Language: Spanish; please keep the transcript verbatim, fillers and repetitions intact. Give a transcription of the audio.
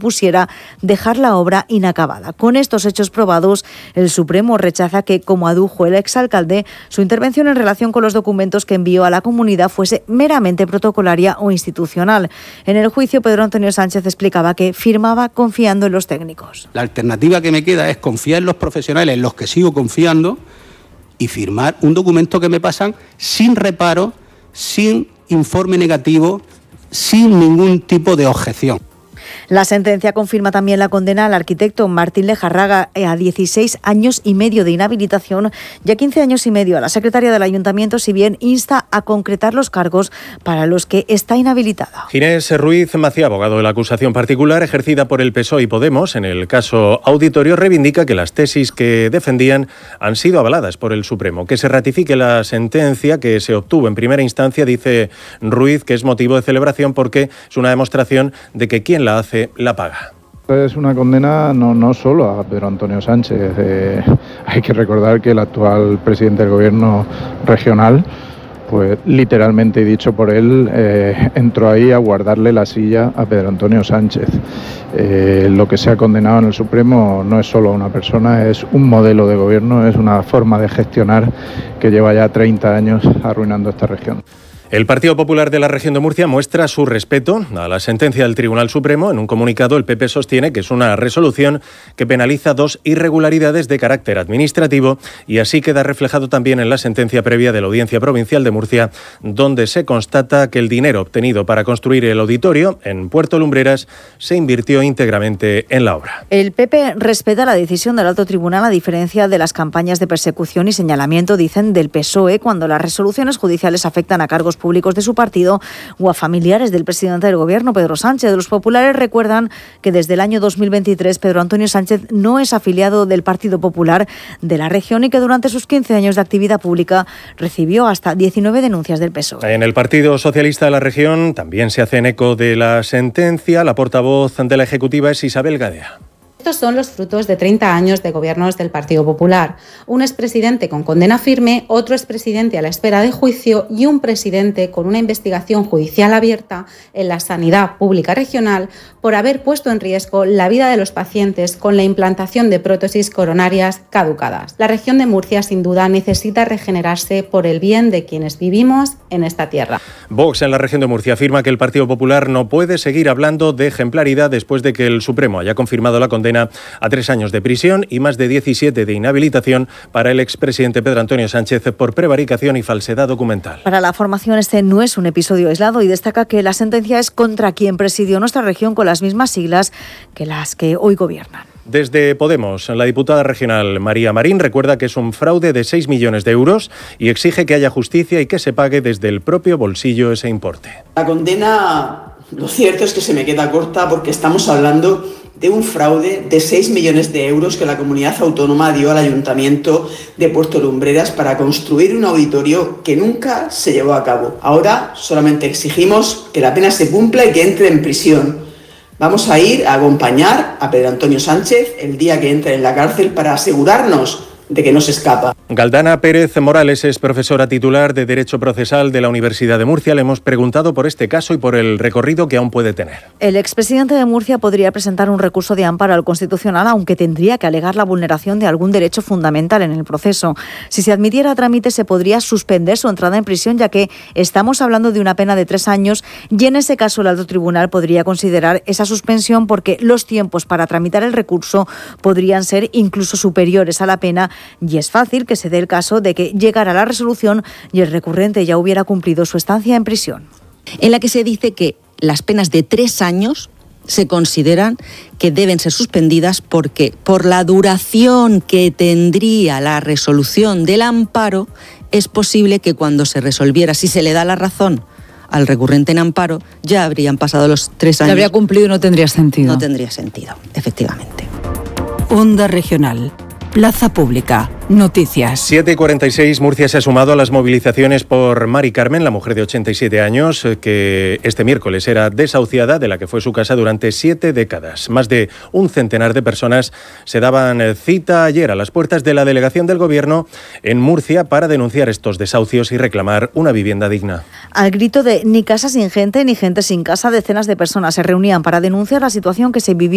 supusiera dejar la obra inacabada. Con estos hechos probados, el Supremo rechaza que, como adujo el exalcalde, su intervención en relación con los documentos que envió a la comunidad fuese meramente protocolaria o institucional. En el juicio, Pedro Antonio Sánchez explicaba que firmaba confiando en los técnicos. La alternativa que me queda es confiar en los profesionales, en los que sigo confiando, y firmar un documento que me pasan sin reparo, sin informe negativo, sin ningún tipo de objeción. La sentencia confirma también la condena al arquitecto Martín Lejarraga a dieciséis años y medio de inhabilitación y a quince años y medio a la secretaria del Ayuntamiento, si bien insta a concretar los cargos para los que está inhabilitada. Ginés Ruiz Macía, abogado de la acusación particular ejercida por el P S O E y Podemos en el caso Auditorio, reivindica que las tesis que defendían han sido avaladas por el Supremo. Que se ratifique la sentencia que se obtuvo en primera instancia, dice Ruiz, que es motivo de celebración porque es una demostración de que quien la hace la paga. Es una condena no, no solo a Pedro Antonio Sánchez. Eh, hay que recordar que el actual presidente del gobierno regional, pues literalmente dicho por él, eh, entró ahí a guardarle la silla a Pedro Antonio Sánchez. Eh, lo que se ha condenado en el Supremo no es solo a una persona, es un modelo de gobierno, es una forma de gestionar que lleva ya treinta años arruinando esta región. El Partido Popular de la región de Murcia muestra su respeto a la sentencia del Tribunal Supremo. En un comunicado, el P P sostiene que es una resolución que penaliza dos irregularidades de carácter administrativo y así queda reflejado también en la sentencia previa de la Audiencia Provincial de Murcia, donde se constata que el dinero obtenido para construir el auditorio en Puerto Lumbreras se invirtió íntegramente en la obra. El P P respeta la decisión del Alto Tribunal, a diferencia de las campañas de persecución y señalamiento, dicen, del P S O E, cuando las resoluciones judiciales afectan a cargos públicos de su partido o a familiares del presidente del gobierno, Pedro Sánchez. Los populares recuerdan que desde el año dos mil veintitrés Pedro Antonio Sánchez no es afiliado del Partido Popular de la región y que durante sus quince años de actividad pública recibió hasta diecinueve denuncias del P S O E. En el Partido Socialista de la región también se hacen eco de la sentencia. La portavoz de la Ejecutiva es Isabel Gadea. Estos son los frutos de treinta años de gobiernos del Partido Popular. Un expresidente con condena firme, otro expresidente a la espera de juicio y un presidente con una investigación judicial abierta en la sanidad pública regional por haber puesto en riesgo la vida de los pacientes con la implantación de prótesis coronarias caducadas. La región de Murcia, sin duda, necesita regenerarse por el bien de quienes vivimos en esta tierra. Vox en la región de Murcia afirma que el Partido Popular no puede seguir hablando de ejemplaridad después de que el Supremo haya confirmado la condena a tres años de prisión y más de diecisiete de inhabilitación para el expresidente Pedro Antonio Sánchez por prevaricación y falsedad documental. Para la formación, este no es un episodio aislado y destaca que la sentencia es contra quien presidió nuestra región con las mismas siglas que las que hoy gobiernan. Desde Podemos, la diputada regional María Marín recuerda que es un fraude de seis millones de euros y exige que haya justicia y que se pague desde el propio bolsillo ese importe. La condena, lo cierto es que se me queda corta porque estamos hablando de un fraude de seis millones de euros que la comunidad autónoma dio al Ayuntamiento de Puerto Lumbreras para construir un auditorio que nunca se llevó a cabo. Ahora solamente exigimos que la pena se cumpla y que entre en prisión. Vamos a ir a acompañar a Pedro Antonio Sánchez el día que entre en la cárcel para asegurarnos de que no se escapa. Galdana Pérez Morales es profesora titular de Derecho Procesal de la Universidad de Murcia. Le hemos preguntado por este caso y por el recorrido que aún puede tener. El expresidente de Murcia podría presentar un recurso de amparo al Constitucional, aunque tendría que alegar la vulneración de algún derecho fundamental en el proceso. Si se admitiera a trámite, se podría suspender su entrada en prisión, ya que estamos hablando de una pena de tres años y en ese caso el Alto Tribunal podría considerar esa suspensión porque los tiempos para tramitar el recurso podrían ser incluso superiores a la pena. Y es fácil que se dé el caso de que llegara la resolución y el recurrente ya hubiera cumplido su estancia en prisión. En la que se dice que las penas de tres años se consideran que deben ser suspendidas porque por la duración que tendría la resolución del amparo es posible que cuando se resolviera, si se le da la razón al recurrente en amparo, ya habrían pasado los tres años. Se habría cumplido y no tendría sentido. No tendría sentido, efectivamente. Onda Regional. Plaza Pública. Noticias. siete y cuarenta y seis, Murcia se ha sumado a las movilizaciones por Mari Carmen, la mujer de ochenta y siete años, que este miércoles era desahuciada de la que fue su casa durante siete décadas. Más de un centenar de personas se daban cita ayer a las puertas de la delegación del Gobierno en Murcia para denunciar estos desahucios y reclamar una vivienda digna. Al grito de ni casa sin gente ni gente sin casa, decenas de personas se reunían para denunciar la situación que se vivió